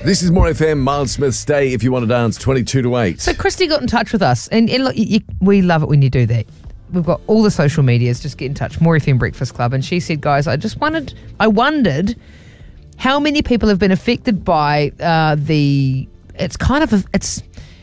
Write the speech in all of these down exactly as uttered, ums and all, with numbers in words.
This is More F M. Miles Smith, stay if you want to dance, twenty-two to eight. So Christy got in touch with us, and, and look, you, you, we love it when you do that. We've got all the social medias. Just get in touch. More F M Breakfast Club, and she said, "Guys, I just wondered. I wondered how many people have been affected by uh, the. It's kind of a, it's.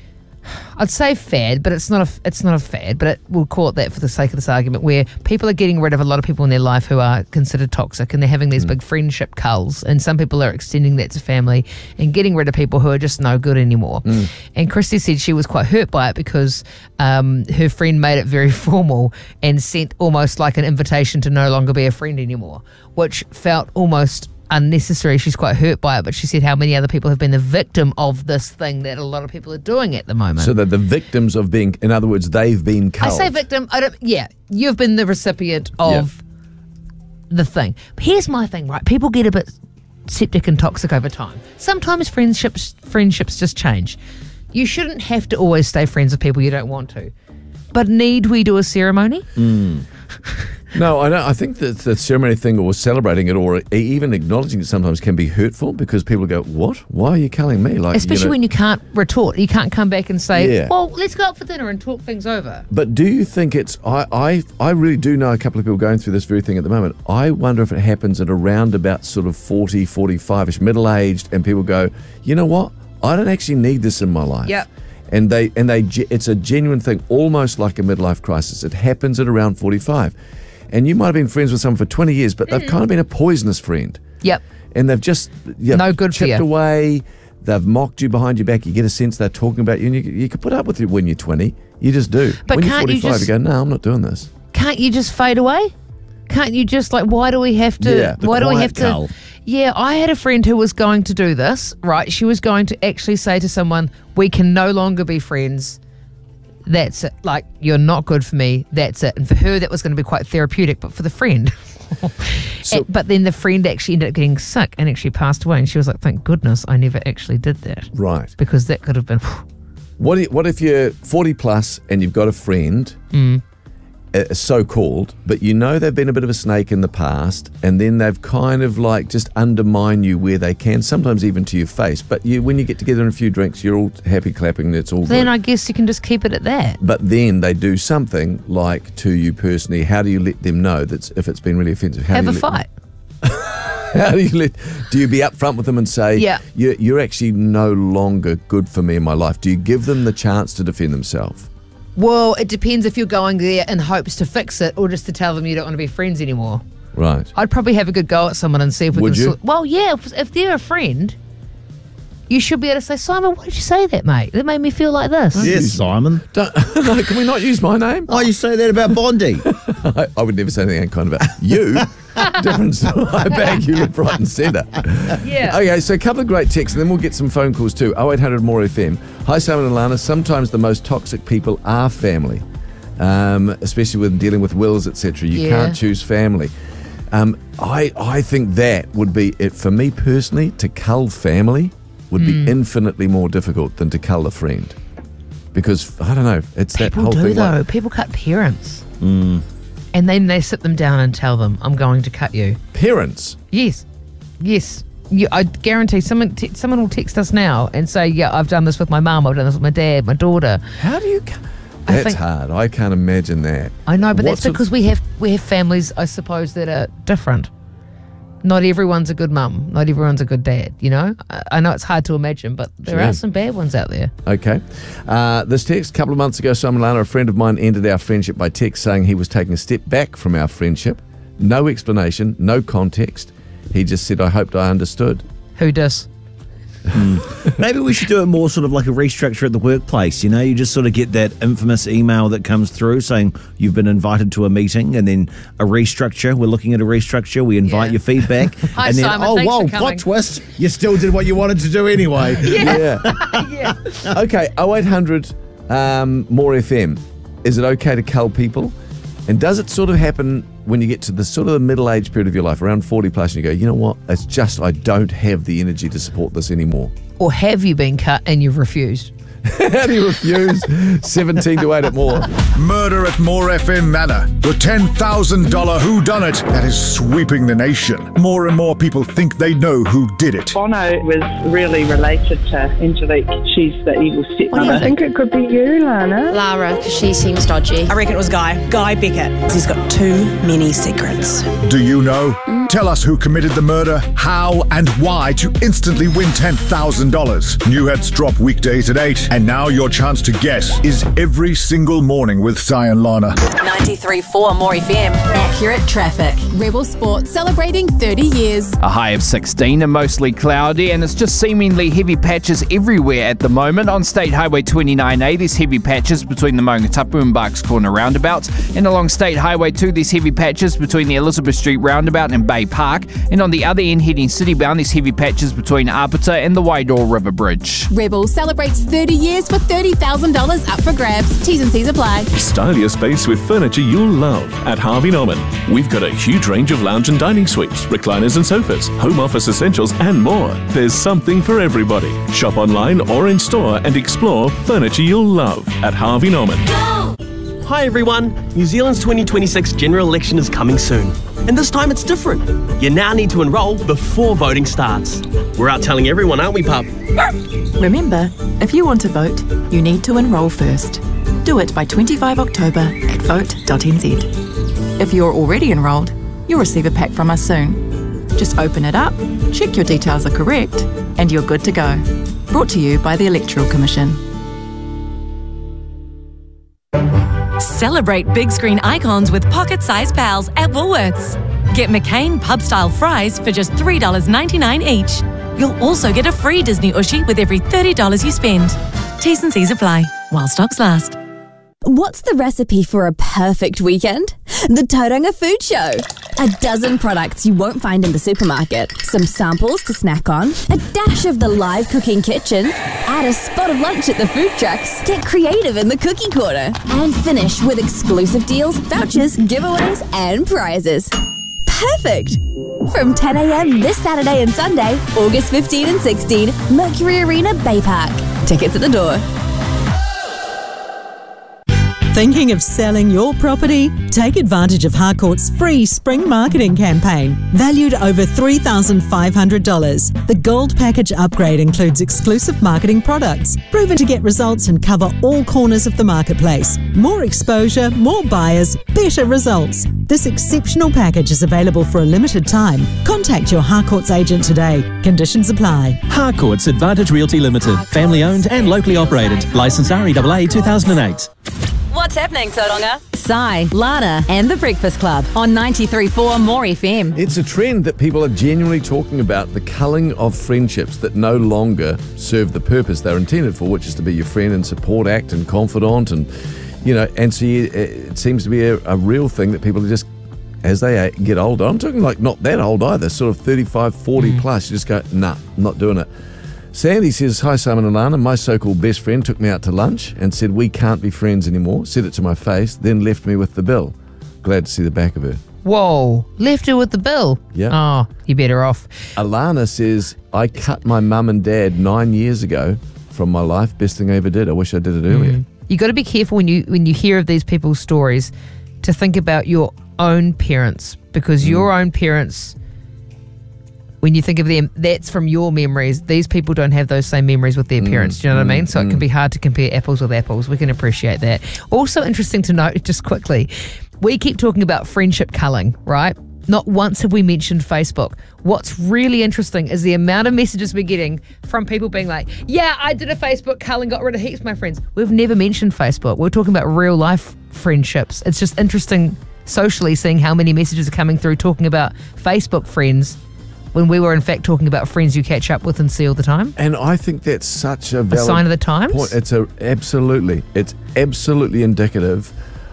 I'd say fad, but it's not a it's not a fad, but it, we'll call it that for the sake of this argument, where people are getting rid of a lot of people in their life who are considered toxic, and they're having these mm. big friendship culls, and some people are extending that to family and getting rid of people who are just no good anymore. Mm. And Christy said she was quite hurt by it because um, her friend made it very formal and sent almost like an invitation to no longer be a friend anymore, which felt almost unnecessary. She's quite hurt by it, but she said how many other people have been the victim of this thing that a lot of people are doing at the moment. So they're the victims of being, in other words, they've been culled. I say victim, I don't, yeah, you've been the recipient of yeah. the thing. But here's my thing, right? People get a bit septic and toxic over time. Sometimes friendships friendships just change. You shouldn't have to always stay friends with people you don't want to. But need we do a ceremony? Mm. No, I don't. I think that the ceremony thing, or celebrating it, or even acknowledging it, sometimes can be hurtful because people go, "What? Why are you culling me?" Like, especially you know, when you can't retort, you can't come back and say, yeah. "Well, let's go out for dinner and talk things over." But do you think it's? I, I, I really do know a couple of people going through this very thing at the moment. I wonder if it happens at around about sort of forty, forty-five-ish, middle-aged, and people go, "You know what? I don't actually need this in my life." Yep. And they, and they, it's a genuine thing, almost like a midlife crisis. It happens at around forty-five. And you might have been friends with someone for twenty years, but they've mm. kind of been a poisonous friend. Yep. And they've just you know, no good chipped for you. away. They've mocked you behind your back. You get a sense they're talking about you, and you, you can put up with it when you're twenty. You just do. But when can't you're forty-five, you, just, you go, no, I'm not doing this. Can't you just fade away? Can't you just like? Why do we have to? Yeah, why do we have to? Cull. Yeah, I had a friend who was going to do this. Right, she was going to actually say to someone, "We can no longer be friends. That's it. Like, you're not good for me. That's it." And for her, that was going to be quite therapeutic. But for the friend, so, and, but then the friend actually ended up getting sick and actually passed away. And she was like, "Thank goodness I never actually did that." Right. Because that could have been. What if, what if you're forty plus and you've got a friend, mm. uh, so-called, but you know they've been a bit of a snake in the past, and then they've kind of like just undermine you where they can, sometimes even to your face. But you, when you get together in a few drinks, you're all happy clapping, and it's all Then good. I guess you can just keep it at that. But then they do something like to you personally. How do you let them know that if it's been really offensive? How Have do a you let fight. Them, how do you let? Do you be upfront with them and say, Yeah. you're, you're actually no longer good for me in my life? Do you give them the chance to defend themselves? Well, it depends if you're going there in hopes to fix it or just to tell them you don't want to be friends anymore. Right. I'd probably have a good go at someone and see if we Would can... you? Sort, well, yeah, if, if they're a friend, you should be able to say, "Simon, why did you say that, mate? That made me feel like this." Yes, Simon. Don't, no, can we not use my name? Oh, you say that about Bondi. I, I would never say anything kind about you. Different story. I bag you left, right and centre. Yeah. Okay, so a couple of great texts, and then we'll get some phone calls too. oh eight hundred more F M. Hi, Simon and Lana. Sometimes the most toxic people are family, um, especially when dealing with wills, et cetera. You Yeah. can't choose family. Um, I I think that would be it for me personally. To cull family would Mm. be infinitely more difficult than to cull a friend, because I don't know. It's that People whole do, thing. though. Like, People cut parents. mm, And then they sit them down and tell them, "I'm going to cut you." parents. Yes. Yes. You, I guarantee someone te- someone will text us now and say, "Yeah, I've done this with my mum, I've done this with my dad, my daughter." How do you? Cu- I That's think- hard. I can't imagine that. I know, but What that's sort of- because we have we have families, I suppose, that are different. Not everyone's a good mum. Not everyone's a good dad, you know? I, I know it's hard to imagine, but there Sure. are some bad ones out there. Okay. Uh, this text, a couple of months ago, Simon Lana, a friend of mine, ended our friendship by text saying he was taking a step back from our friendship. No explanation, no context. He just said, "I hoped I understood." Who does? Maybe we should do it more sort of like a restructure at the workplace. You know, you just sort of get that infamous email that comes through saying you've been invited to a meeting, and then a restructure. We're looking at a restructure. We invite Yeah. your feedback. Hi, and then, Simon. oh, Thanks whoa, for plot coming. twist. You still did what you wanted to do anyway. Yeah. Yeah. Okay, oh eight hundred um, more F M. Is it okay to cull people? And does it sort of happen when you get to the sort of the middle-age period of your life, around forty plus, and you go, "You know what? It's just I don't have the energy to support this anymore." Or have you been cut and you've refused? How do you refuse? seventeen to eight at Moore. Murder at Moore F M Manor. The ten thousand dollars whodunit that is sweeping the nation. More and more people think they know who did it. Bono was really related to Angelique. She's the evil stepmother. I think it could be you, Lana. Lara, because she seems dodgy. I reckon it was Guy. Guy Beckett. He's got too many secrets. Do you know? Tell us who committed the murder, how and why to instantly win ten thousand dollars. New heads drop weekdays at eight. And now your chance to guess is every single morning with Si and Lana. ninety-three point four More F M. Accurate traffic. Rebel Sport celebrating thirty years. A high of sixteen and mostly cloudy, and it's just seemingly heavy patches everywhere at the moment. On State Highway twenty-nine A, there's heavy patches between the Maungatapu and Barks Corner roundabouts. And along State Highway two, there's heavy patches between the Elizabeth Street roundabout and Bay Park. And on the other end, heading citybound, there's heavy patches between Apata and the Waidor River Bridge. Rebel celebrates thirty years with thirty thousand dollars up for grabs. T's and C's apply. Style your space with furniture you'll love at Harvey Norman. We've got a huge range of lounge and dining suites, recliners and sofas, home office essentials and more. There's something for everybody. Shop online or in store and explore furniture you'll love at Harvey Norman. Go! Hi everyone, New Zealand's twenty twenty-six general election is coming soon. And this time it's different. You now need to enrol before voting starts. We're out telling everyone, aren't we, pup? Remember, if you want to vote, you need to enrol first. Do it by twenty-fifth of October at vote dot n z. If you're already enrolled, you'll receive a pack from us soon. Just open it up, check your details are correct, and you're good to go. Brought to you by the Electoral Commission. Celebrate big screen icons with pocket-sized pals at Woolworths. Get McCain pub-style fries for just three dollars ninety-nine each. You'll also get a free Disney Ushi with every thirty dollars you spend. T's and C's apply, while stocks last. What's the recipe for a perfect weekend? The Tauranga Food Show. A dozen products you won't find in the supermarket, some samples to snack on, a dash of the live cooking kitchen, add a spot of lunch at the food trucks, get creative in the cookie corner, and finish with exclusive deals, vouchers, giveaways, and prizes. Perfect! From ten a m this Saturday and Sunday, August fifteenth and sixteenth, Mercury Arena, Bay Park. Tickets at the door. Thinking of selling your property? Take advantage of Harcourt's free spring marketing campaign, valued over three thousand five hundred dollars. The Gold Package upgrade includes exclusive marketing products, proven to get results and cover all corners of the marketplace. More exposure, more buyers, better results. This exceptional package is available for a limited time. Contact your Harcourt's agent today. Conditions apply. Harcourt's Advantage Realty Limited, family owned and locally operated. Licence R E A A two thousand eight. What's happening, Tauranga? Si, Lana, and the Breakfast Club on ninety-three point four More F M. It's a trend that people are genuinely talking about, the culling of friendships that no longer serve the purpose they're intended for, which is to be your friend and support act and confidant. And, you know, and so you, it seems to be a, a real thing that people are just, as they get older, I'm talking like not that old either, sort of thirty-five, forty mm. plus, you just go, nah, I'm not doing it. Sandy says, hi Simon and Lana, my so-called best friend took me out to lunch and said we can't be friends anymore, said it to my face, then left me with the bill. Glad to see the back of her. Whoa, left her with the bill? Yeah. Oh, you're better off. Alana says, I cut my mum and dad nine years ago from my life. Best thing I ever did. I wish I did it earlier. Mm. You got to be careful when you when you hear of these people's stories to think about your own parents, because mm. your own parents, when you think of them, that's from your memories. These people don't have those same memories with their mm, parents. Do you know mm, what I mean? So mm. it can be hard to compare apples with apples. We can appreciate that. Also interesting to note, just quickly, we keep talking about friendship culling, right? Not once have we mentioned Facebook. What's really interesting is the amount of messages we're getting from people being like, yeah, I did a Facebook cull and got rid of heaps of my friends. We've never mentioned Facebook. We're talking about real life friendships. It's just interesting socially seeing how many messages are coming through talking about Facebook friends when we were in fact talking about friends you catch up with and see all the time. And I think that's such a valid a sign of the times. Point. It's a absolutely, it's absolutely indicative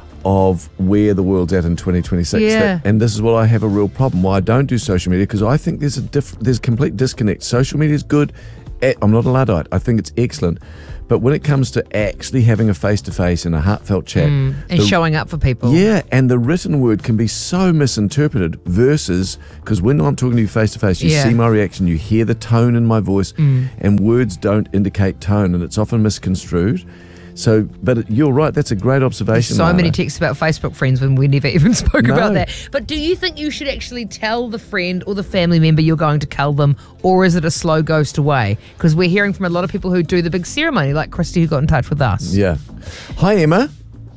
of where the world's at in twenty twenty-six. Yeah. That, and this is what I have a real problem why I don't do social media, because I think there's a diff, there's a complete disconnect. Social media is good e- I'm not a Luddite. I think it's excellent. But when it comes to actually having a face-to-face and a heartfelt chat. Mm, and the- showing up for people. Yeah, and the written word can be so misinterpreted versus, because when I'm talking to you face-to-face, you Yeah. see my reaction, you hear the tone in my voice, Mm. and words don't indicate tone, and it's often misconstrued. So, but you're right, that's a great observation. So Lana. many texts about Facebook friends when we never even spoke No. about that. But do you think you should actually tell the friend or the family member you're going to cull them, or is it a slow ghost away? Because we're hearing from a lot of people who do the big ceremony, like Christy who got in touch with us. Yeah. Hi, Emma.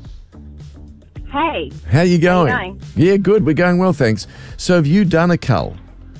Hey. How are you going? How you going? Yeah, good. We're going well, thanks. So have you done a cull?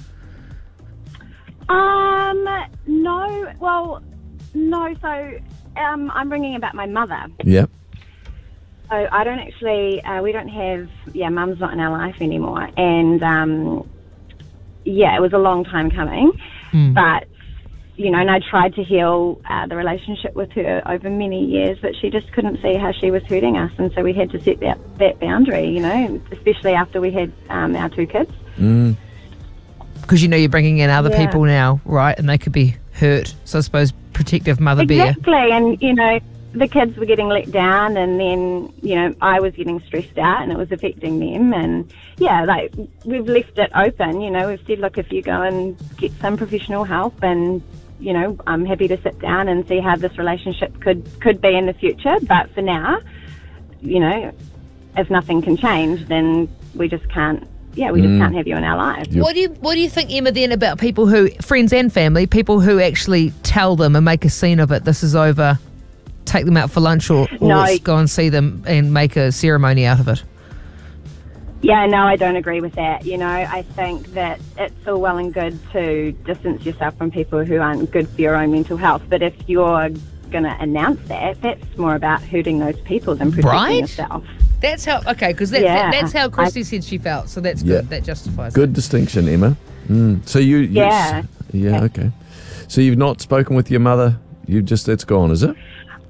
Um, no. Well, no. So, um, I'm ringing about my mother. Yep. So I don't actually. Uh, we don't have. Yeah, Mum's not in our life anymore, and um, yeah, it was a long time coming, Mm. but. You know, and I tried to heal uh, the relationship with her over many years, but she just couldn't see how she was hurting us, and so we had to set that, that boundary, you know, especially after we had um, our two kids. Mm. Because you know you're bringing in other Yeah. people now, right? And they could be hurt. So I suppose protective mother bear. Exactly, and, you know, the kids were getting let down, and then, you know, I was getting stressed out, and it was affecting them, and, yeah, like, we've left it open, you know, we've said, look, if you go and get some professional help, and you know, I'm happy to sit down and see how this relationship could, could be in the future. But for now, you know, if nothing can change, then we just can't, yeah, we just Mm. can't have you in our lives. What do you What do you think, Emma, then about people who, friends and family, people who actually tell them and make a scene of it, this is over, take them out for lunch or, or No. let's go and see them and make a ceremony out of it? Yeah, no, I don't agree with that. You know, I think that it's all well and good to distance yourself from people who aren't good for your own mental health. But if you're going to announce that, that's more about hurting those people than protecting Right? yourself. That's how, okay, because that, Yeah, that, that's how Christy I- said she felt. So that's Yeah. good. That justifies it. Good distinction, Emma. Mm. So you, you Yeah. yeah, okay. So you've not spoken with your mother. You just it's gone, is it?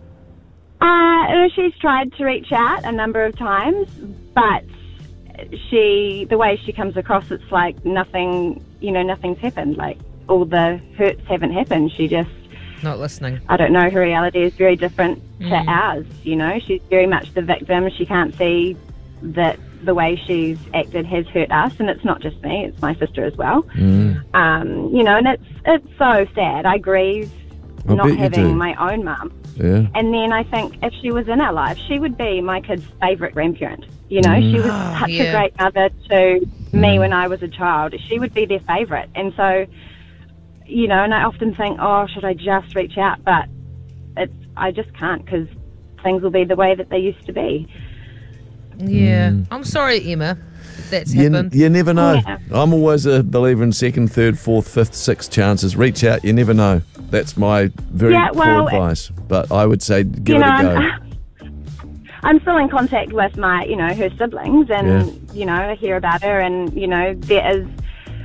Uh, she's tried to reach out a number of times, but she, the way she comes across, it's like nothing, you know, nothing's happened. Like all the hurts haven't happened. She just, Not listening. I don't know, her reality is very different to Mm. ours, you know. She's very much the victim. She can't see that the way she's acted has hurt us, and it's not just me, it's my sister as well. Mm. Um, you know, and it's it's so sad. I grieve I not bet you do. having my own mum. Yeah. And then I think if she was in our life, she would be my kid's favourite grandparent. You know, she was Mm. such Yeah. a great mother to me when I was a child. She would be their favourite. And so, you know, and I often think, oh, should I just reach out? But it's I just can't, because things will be the way that they used to be. Yeah. Mm. I'm sorry, Emma, that's You, happened. you never know. Yeah. I'm always a believer in second, third, fourth, fifth, sixth chances. Reach out. You never know. That's my very Yeah, well, poor advice. But I would say give you it know, a go. I'm, I'm still in contact with my, you know, her siblings, and Yeah. you know, I hear about her, and you know, there is.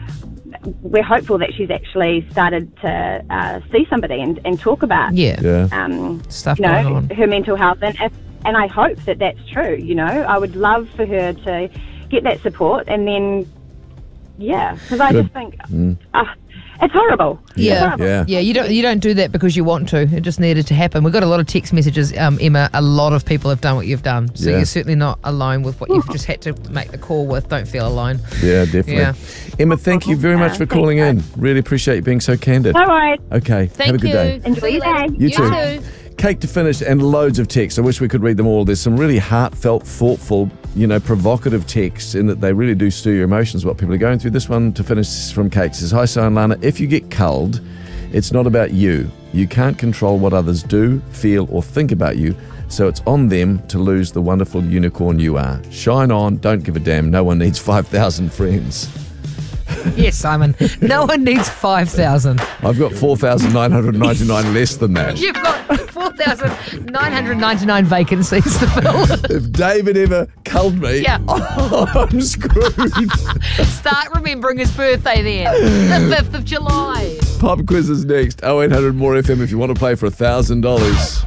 We're hopeful that she's actually started to uh, see somebody and, and talk about, Yeah. Yeah. um, Stuff you know, going on. her mental health, and if, and I hope that that's true. You know, I would love for her to get that support, and then, yeah, because I Good. just think, Mm. ah, it's horrible. It's Yeah. horrible. Yeah. Yeah, you don't you don't do that because you want to. It just needed to happen. We've got a lot of text messages, um, Emma. A lot of people have done what you've done. So Yeah. you're certainly not alone with what you've just had to make the call with. Don't feel alone. Yeah, definitely. Yeah. Emma, thank you very much Yeah, for thanks, calling guys. in. Really appreciate you being so candid. No worries. Okay. Thank have a good you. day. Enjoy your day. You too. too. Cake to finish and loads of texts. I wish we could read them all. There's some really heartfelt, thoughtful, you know, provocative texts in that they really do stir your emotions, what people are going through. This one to finish from Kate says, hi, Si and Lana. If you get culled, it's not about you. You can't control what others do, feel, or think about you. So it's on them to lose the wonderful unicorn you are. Shine on. Don't give a damn. No one needs five thousand friends. Yes, Simon. No one needs five thousand. I've got four thousand nine hundred ninety-nine less than that. You've got four thousand nine hundred ninety-nine vacancies to fill. If David ever culled me, Yeah. I'm screwed. Start remembering his birthday then. The fifth of July. Pop quiz is next. oh eight hundred more F M if you want to play for one thousand dollars.